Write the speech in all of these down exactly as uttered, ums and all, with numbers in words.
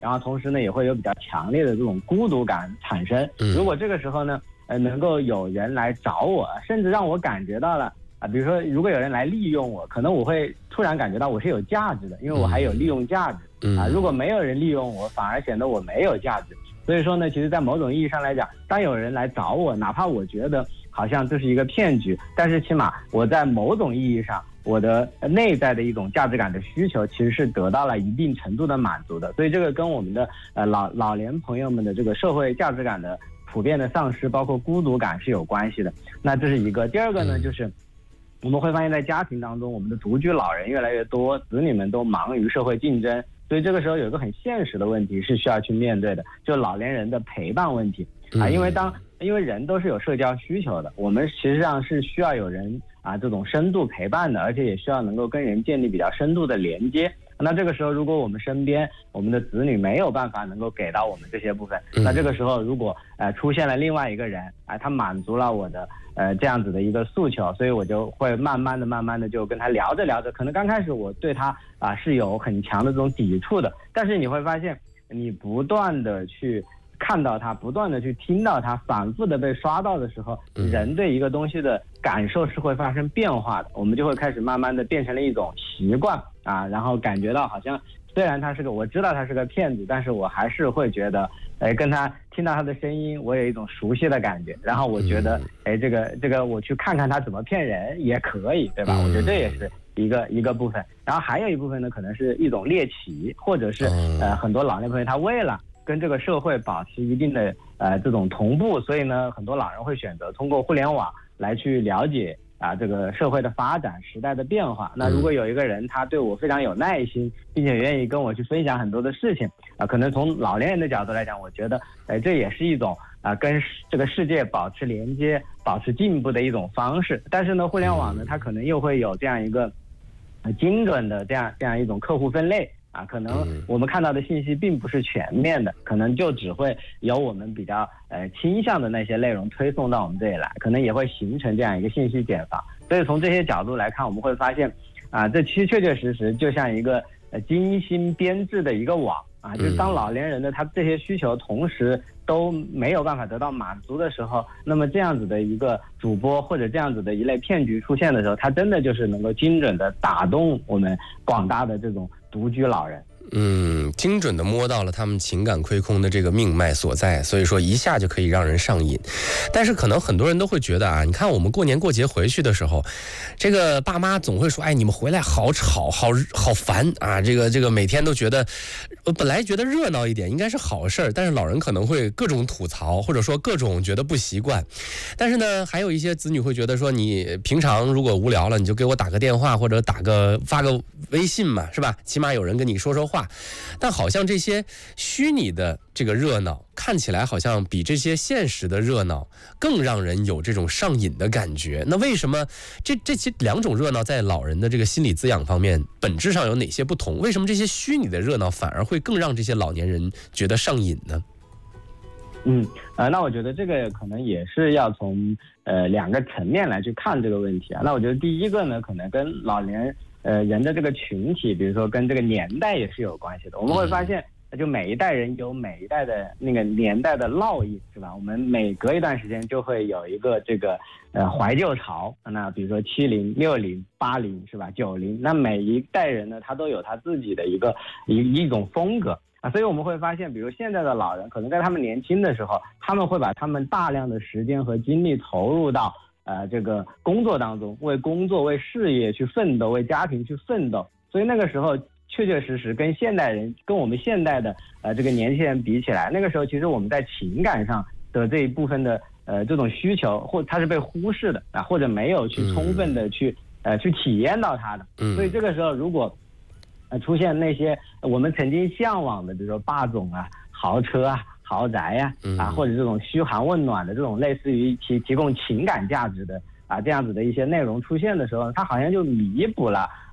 然后同时呢也会有比较强烈的这种孤独感产生。如果这个时候呢，呃，能够有人来找我，甚至让我感觉到了啊，比如说如果有人来利用我，可能我会突然感觉到我是有价值的，因为我还有利用价值啊。如果没有人利用我，反而显得我没有价值。所以说呢，其实在某种意义上来讲，当有人来找我，哪怕我觉得好像这是一个骗局，但是起码我在某种意义上，我的内在的一种价值感的需求其实是得到了一定程度的满足的。所以这个跟我们的呃老老年朋友们的这个社会价值感的普遍的丧失，包括孤独感是有关系的。那这是一个。第二个呢，就是我们会发现在家庭当中，我们的独居老人越来越多，子女们都忙于社会竞争，所以这个时候有一个很现实的问题是需要去面对的，就老年人的陪伴问题啊。因为当因为人都是有社交需求的，我们实际上是需要有人啊这种深度陪伴的，而且也需要能够跟人建立比较深度的连接。那这个时候如果我们身边我们的子女没有办法能够给到我们这些部分，那这个时候如果呃出现了另外一个人，哎、呃，他满足了我的呃这样子的一个诉求，所以我就会慢慢的慢慢的就跟他聊着聊着，可能刚开始我对他啊、呃、是有很强的这种抵触的，但是你会发现你不断的去看到它，不断的去听到它，反复的被刷到的时候，人对一个东西的感受是会发生变化的，我们就会开始慢慢的变成了一种习惯啊，然后感觉到好像虽然他是个我知道他是个骗子，但是我还是会觉得哎，跟他听到他的声音我有一种熟悉的感觉，然后我觉得哎，这个这个我去看看他怎么骗人也可以，对吧？我觉得这也是一个一个部分。然后还有一部分呢，可能是一种猎奇，或者是呃很多老年朋友他为了跟这个社会保持一定的呃这种同步，所以呢很多老人会选择通过互联网来去了解啊这个社会的发展，时代的变化。那如果有一个人他对我非常有耐心，并且愿意跟我去分享很多的事情啊，可能从老年人的角度来讲，我觉得哎这也是一种啊跟这个世界保持连接、保持进步的一种方式。但是呢互联网呢它可能又会有这样一个精准的这样这样一种客户分类啊，可能我们看到的信息并不是全面的，可能就只会有我们比较呃倾向的那些内容推送到我们这里来，可能也会形成这样一个信息茧房。所以从这些角度来看，我们会发现啊，这其实确确实实就像一个呃精心编制的一个网啊，就是当老年人的他这些需求同时都没有办法得到满足的时候，那么这样子的一个主播或者这样子的一类骗局出现的时候，它真的就是能够精准的打动我们广大的这种独居老人。 嗯，精准的摸到了他们情感亏空的这个命脉所在，所以说一下就可以让人上瘾。但是可能很多人都会觉得啊，你看我们过年过节回去的时候，这个爸妈总会说，哎，你们回来好吵，好好烦啊！这个这个每天都觉得，我本来觉得热闹一点应该是好事儿，但是老人可能会各种吐槽，或者说各种觉得不习惯。但是呢，还有一些子女会觉得说，你平常如果无聊了，你就给我打个电话或者打个发个微信嘛，是吧？起码有人跟你说说话。但好像这些虚拟的这个热闹看起来好像比这些现实的热闹更让人有这种上瘾的感觉。那为什么这这些两种热闹在老人的这个心理滋养方面本质上有哪些不同？为什么这些虚拟的热闹反而会更让这些老年人觉得上瘾呢？ 嗯，呃，那我觉得这个可能也是要从呃两个层面来去看这个问题啊。那我觉得第一个呢，可能跟老年呃人的这个群体，比如说跟这个年代也是有关系的。我们会发现，就每一代人有每一代的那个年代的烙印，是吧？我们每隔一段时间就会有一个这个呃怀旧潮。那比如说七零、六零、八零，是吧？九零，那每一代人呢，他都有他自己的一个一一种风格。啊，所以我们会发现，比如现在的老人，可能在他们年轻的时候，他们会把他们大量的时间和精力投入到呃这个工作当中，为工作、为事业去奋斗，为家庭去奋斗。所以那个时候，确确实实跟现代人、跟我们现代的呃这个年轻人比起来，那个时候其实我们在情感上的这一部分的呃这种需求，或它是被忽视的啊，或者没有去充分的去呃去体验到它的。所以这个时候，如果呃，出现那些我们曾经向往的，比如说霸总啊、豪车啊、豪宅呀、啊，啊，或者这种嘘寒问暖的这种类似于提提供情感价值的啊这样子的一些内容出现的时候，它好像就弥补了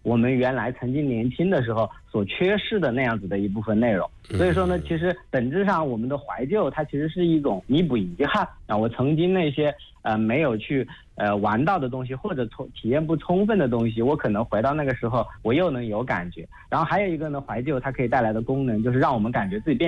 我们原来曾经年轻的时候所缺失的那样子的一部分内容。所以说呢，其实本质上我们的怀旧，它其实是一种弥补遗憾啊。我曾经那些呃没有去呃玩到的东西，或者充体验不充分的东西，我可能回到那个时候，我又能有感觉。然后还有一个呢，怀旧它可以带来的功能，就是让我们感觉自己变